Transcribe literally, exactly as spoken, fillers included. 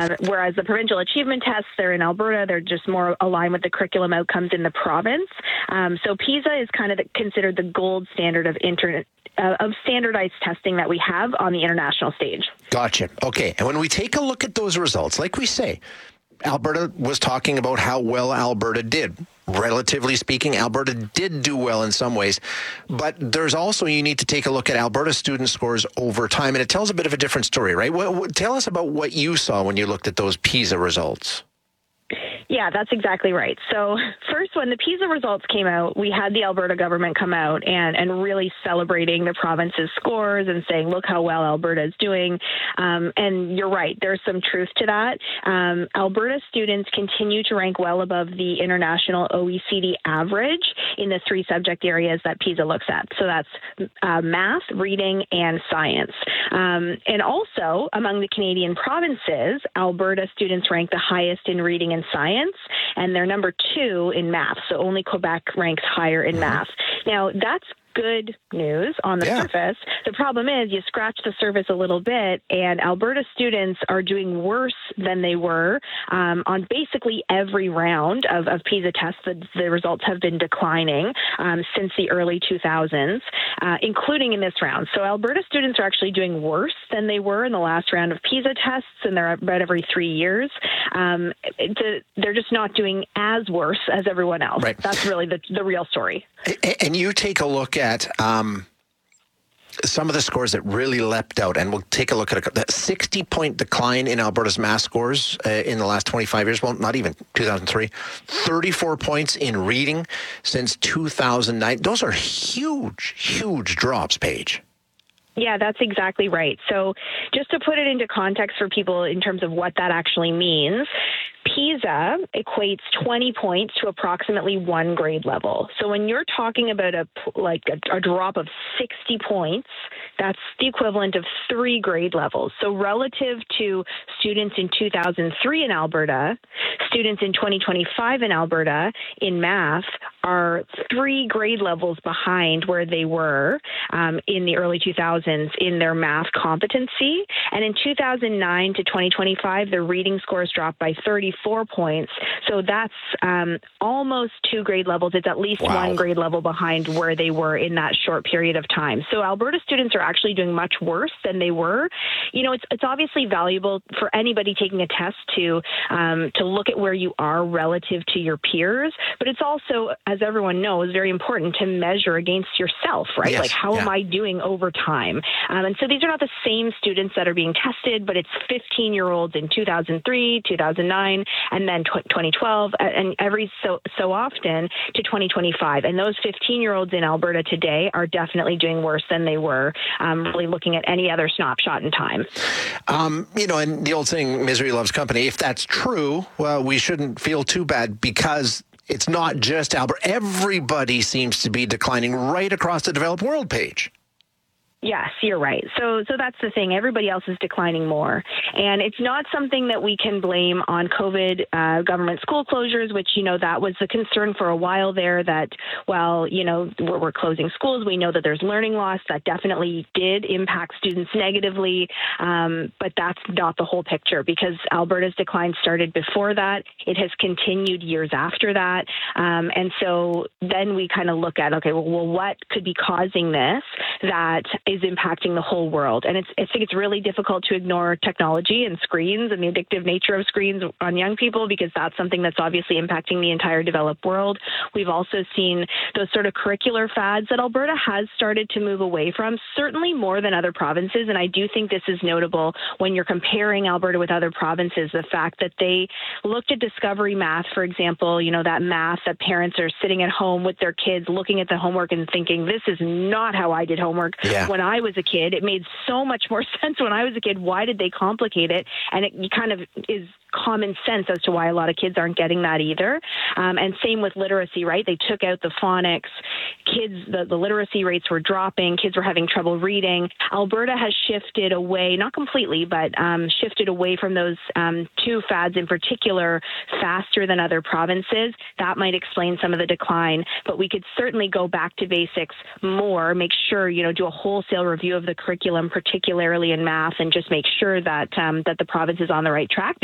Um, whereas the provincial achievement tests, they're in Alberta, they're just more aligned with the curriculum outcomes in the province. Um, so PISA is kind of the, considered the gold standard of internet. Uh, of standardized testing that we have on the international stage. Gotcha. Okay. And when we take a look at those results, like we say, Alberta was talking about how well Alberta did. Relatively speaking, Alberta did do well in some ways, but there's also, you need to take a look at Alberta student scores over time, and it tells a bit of a different story, right? What, what, tell us about what you saw when you looked at those PISA results. Yeah, that's exactly right. So first, when the PISA results came out, we had the Alberta government come out and, and really celebrating the province's scores and saying, look how well Alberta is doing. Um, and you're right, there's some truth to that. Um, Alberta students continue to rank well above the international O E C D average in the three subject areas that PISA looks at. So that's uh, math, reading, and science. Um, and also, among the Canadian provinces, Alberta students rank the highest in reading and science, and they're number two in math. So only Quebec ranks higher in math. Now, that's good news on the yeah. surface. The problem is you scratch the surface a little bit, and Alberta students are doing worse than they were um, on basically every round of, of PISA tests. The, the results have been declining um, since the early two thousands, uh, including in this round. So Alberta students are actually doing worse than they were in the last round of PISA tests, and they're about every three years. Um, the, they're just not doing as worse as everyone else. Right. That's really the, the real story. And you take a look at at um, some of the scores that really leapt out, and we'll take a look at a, that sixty-point decline in Alberta's math scores uh, in the last twenty-five years. Well, not even two thousand three. thirty-four points in reading since two thousand nine. Those are huge, huge drops, Paige. Yeah, that's exactly right. So just to put it into context for people in terms of what that actually means, PISA equates twenty points to approximately one grade level. So when you're talking about a like a, a drop of sixty points, that's the equivalent of three grade levels. So relative to students in two thousand three in Alberta, students in twenty twenty-five in Alberta in math are three grade levels behind where they were um, in the early two thousands in their math competency. And in two thousand nine to twenty twenty-five, their reading scores dropped by thirty-four points. So that's um, almost two grade levels. It's at least wow. one grade level behind where they were in that short period of time. So Alberta students are actually doing much worse than they were. You know, it's it's obviously valuable for anybody taking a test to um, to look at where you are relative to your peers, but it's also, as everyone knows, very important to measure against yourself, right? Yes. Like, how yeah. am I doing over time? Um, and so these are not the same students that are being tested, but it's fifteen-year-olds in two thousand three, two thousand nine, and then twenty twelve, and every so so often to twenty twenty-five. And those fifteen-year-olds in Alberta today are definitely doing worse than they were, um, really looking at any other snapshot in time. Um, you know, and the old saying, misery loves company. If that's true, well, we shouldn't feel too bad, because it's not just Alberta. Everybody seems to be declining right across the developed world, Paige. Yes, you're right. So so that's the thing. Everybody else is declining more. And it's not something that we can blame on COVID uh, government school closures, which, you know, that was the concern for a while there, that, well, you know, we're, we're closing schools. We know that there's learning loss. That definitely did impact students negatively. Um, but that's not the whole picture, because Alberta's decline started before that. It has continued years after that. Um, and so then we kind of look at, okay, well, well, what could be causing this that is impacting the whole world? And it's, I think it's really difficult to ignore technology and screens and the addictive nature of screens on young people, because that's something that's obviously impacting the entire developed world. We've also seen those sort of curricular fads that Alberta has started to move away from, certainly more than other provinces. And I do think this is notable when you're comparing Alberta with other provinces, the fact that they looked at Discovery Math, for example, you know, that math that parents are sitting at home with their kids looking at the homework and thinking, this is not how I did homework yeah. when I was a kid. It made so much more sense when I was a kid. Why did they complicate it? And it kind of is common sense as to why a lot of kids aren't getting that either. Um, and same with literacy, right? They took out the phonics. Kids, the, the literacy rates were dropping. Kids were having trouble reading. Alberta has shifted away, not completely, but um, shifted away from those um, two fads in particular faster than other provinces. That might explain some of the decline, but we could certainly go back to basics more, make sure, you know, do a wholesale review of the curriculum, particularly in math, and just make sure that um, that the province is on the right track.